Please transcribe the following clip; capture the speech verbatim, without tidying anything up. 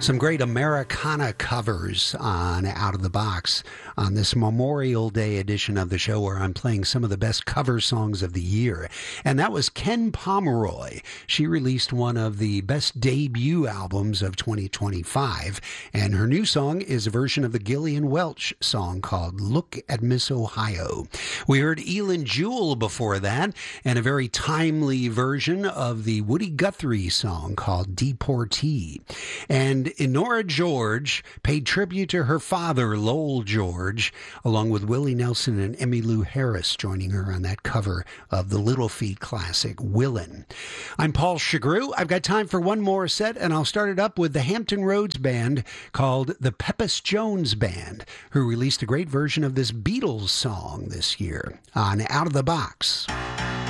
Some great Americana covers on Out of the Box on this Memorial Day edition of the show, where I'm playing some of the best cover songs of the year. And that was Ken Pomeroy. She released one of the best debut albums of twenty twenty-five, and her new song is a version of the Gillian Welch song called Look at Miss Ohio. We heard Elin Jewell before that, and a very timely version of the Woody Guthrie song called Deportee. And Enora George paid tribute to her father, Lowell George, along with Willie Nelson and Emmylou Harris joining her on that cover of the Little Feat classic, Willin'. I'm Paul Chagru. I've got time for one more set, and I'll start it up with the Hampton Roads Band called the Pepys Jones Band, who released a great version of this Beatles song this year on Out of the Box.